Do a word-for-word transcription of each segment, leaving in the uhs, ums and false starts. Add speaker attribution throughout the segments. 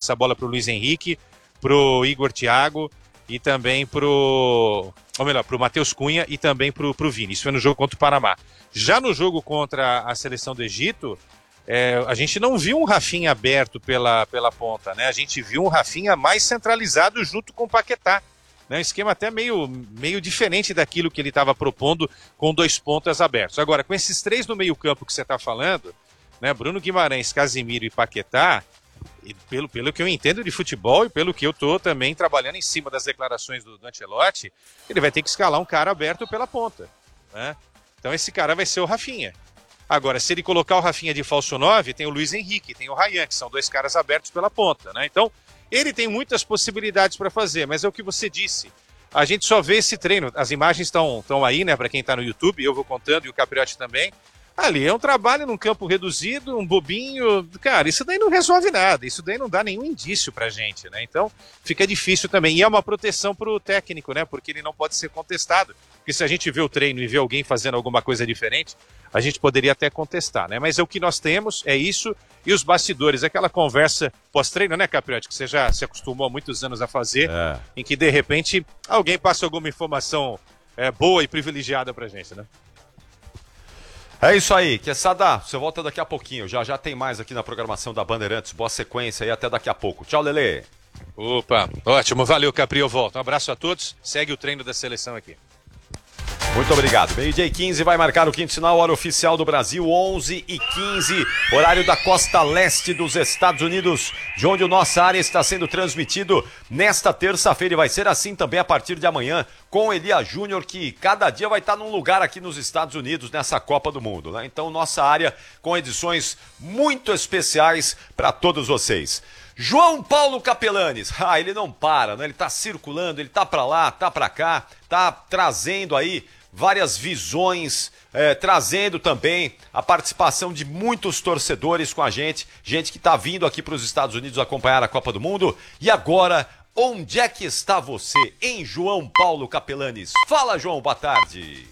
Speaker 1: essa bola para o Luiz Henrique, para o Igor Thiago e também para o... ou melhor, para o Matheus Cunha e também para o Vini. Isso foi no jogo contra o Panamá. Já no jogo contra a seleção do Egito, é, a gente não viu um Rafinha aberto pela, pela ponta, né? A gente viu um Rafinha mais centralizado junto com o Paquetá. Né? Um esquema até meio, meio diferente daquilo que ele estava propondo com dois pontas abertos. Agora, com esses três no meio campo que você está falando, né? Bruno Guimarães, Casimiro e Paquetá, e pelo, pelo que eu entendo de futebol e pelo que eu estou também trabalhando em cima das declarações do, do Ancelotti, ele vai ter que escalar um cara aberto pela ponta. Né? Então esse cara vai ser o Rafinha. Agora, se ele colocar o Rafinha de falso nove, tem o Luiz Henrique, tem o Ryan, que são dois caras abertos pela ponta. Né? Então, ele tem muitas possibilidades para fazer, mas é o que você disse. A gente só vê esse treino. As imagens estão aí, né, para quem está no YouTube, eu vou contando e o Capriotti também. Ali é um trabalho num campo reduzido, um bobinho. Cara, isso daí não resolve nada, isso daí não dá nenhum indício pra gente, né? Então fica difícil também. E é uma proteção pro técnico, né? Porque ele não pode ser contestado. Porque se a gente vê o treino e vê alguém fazendo alguma coisa diferente, a gente poderia até contestar, né? Mas é o que nós temos, é isso. E os bastidores, aquela conversa pós-treino, né, Capriotti? Que você já se acostumou há muitos anos a fazer, é. Em que de repente alguém passa alguma informação é, boa e privilegiada pra gente, né?
Speaker 2: É isso aí, Quesada, você volta daqui a pouquinho, já já tem mais aqui na programação da Bandeirantes, boa sequência aí, até daqui a pouco. Tchau, Lelê.
Speaker 1: Opa, ótimo, valeu, Capri, eu volto. Um abraço a todos, segue o treino da seleção aqui.
Speaker 2: Muito obrigado. Meio-dia e quinze vai marcar o quinto sinal, hora oficial do Brasil, onze e quinze, horário da costa leste dos Estados Unidos, de onde o Nossa Área está sendo transmitido nesta terça-feira e vai ser assim também a partir de amanhã com Elia Júnior, que cada dia vai estar num lugar aqui nos Estados Unidos nessa Copa do Mundo, né? Então, Nossa Área com edições muito especiais para todos vocês. João Paulo Capelanes, ah, ele não para, né? Ele tá circulando, ele tá para lá, tá para cá, tá trazendo aí várias visões, é, trazendo também a participação de muitos torcedores com a gente, gente que está vindo aqui para os Estados Unidos acompanhar a Copa do Mundo. E agora, onde é que está você, em João Paulo Capelanes? Fala, João, boa tarde.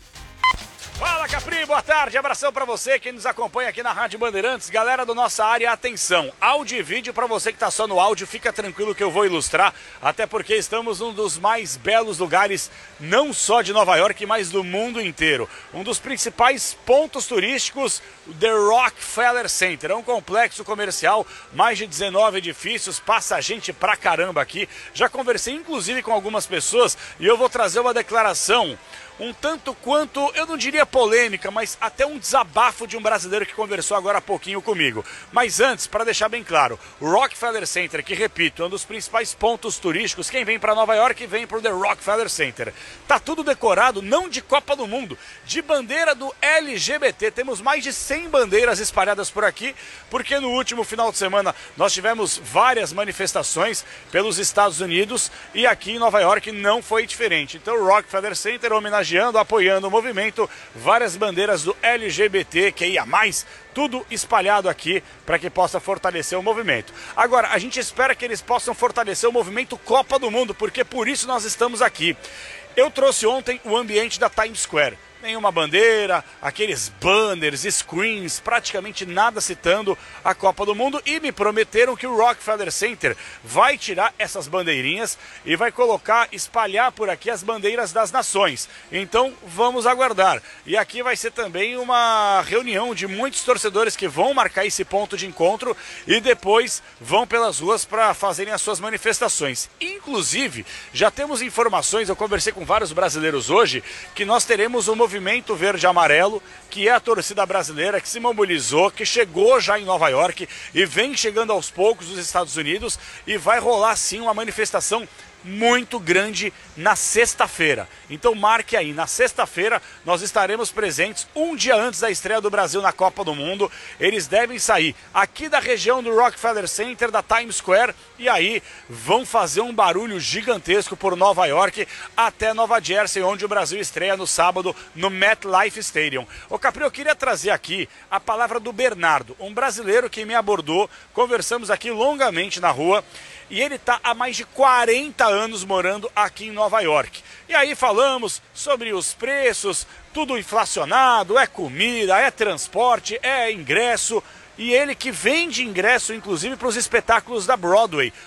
Speaker 3: Fala, Capri, boa tarde, abração pra você que nos acompanha aqui na Rádio Bandeirantes. Galera do Nossa Área, atenção, áudio e vídeo pra você que tá só no áudio, fica tranquilo que eu vou ilustrar, até porque estamos num dos mais belos lugares, não só de Nova York, mas do mundo inteiro. Um dos principais pontos turísticos, o The Rockefeller Center, é um complexo comercial, mais de dezenove edifícios, passa gente pra caramba aqui. Já conversei inclusive com algumas pessoas e eu vou trazer uma declaração um tanto quanto, eu não diria polêmica, mas até um desabafo de um brasileiro que conversou agora há pouquinho comigo. Mas antes, para deixar bem claro, o Rockefeller Center, que repito, é um dos principais pontos turísticos, quem vem para Nova York vem para o The Rockefeller Center. Tá tudo decorado, não de Copa do Mundo, de bandeira do L G B T. Temos mais de cem bandeiras espalhadas por aqui, porque no último final de semana nós tivemos várias manifestações pelos Estados Unidos e aqui em Nova York não foi diferente. Então o Rockefeller Center homenageou apoiando o movimento, várias bandeiras do L G B T Q I A mais, tudo espalhado aqui para que possa fortalecer o movimento. Agora, a gente espera que eles possam fortalecer o movimento Copa do Mundo, porque por isso nós estamos aqui. Eu trouxe ontem o ambiente da Times Square. Nenhuma bandeira, aqueles banners, screens, praticamente nada citando a Copa do Mundo, e me prometeram que o Rockefeller Center vai tirar essas bandeirinhas e vai colocar, espalhar por aqui as bandeiras das nações. Então vamos aguardar. E aqui vai ser também uma reunião de muitos torcedores que vão marcar esse ponto de encontro e depois vão pelas ruas para fazerem as suas manifestações. Inclusive, já temos informações, eu conversei com vários brasileiros hoje, que nós teremos uma Movimento Verde e Amarelo, que é a torcida brasileira que se mobilizou, que chegou já em Nova York e vem chegando aos poucos nos Estados Unidos, e vai rolar sim uma manifestação muito grande na sexta-feira. Então marque aí, na sexta-feira nós estaremos presentes um dia antes da estreia do Brasil na Copa do Mundo. Eles devem sair aqui da região do Rockefeller Center, da Times Square, e aí vão fazer um barulho gigantesco por Nova York até Nova Jersey, onde o Brasil estreia no sábado no MetLife Stadium. Ô Capri, eu queria trazer aqui a palavra do Bernardo, um brasileiro que me abordou, conversamos aqui longamente na rua, e ele está há mais de quarenta anos morando aqui em Nova York. E aí falamos sobre os preços, tudo inflacionado, é comida, é transporte, é ingresso. E ele que vende ingresso, inclusive, para os espetáculos da Broadway.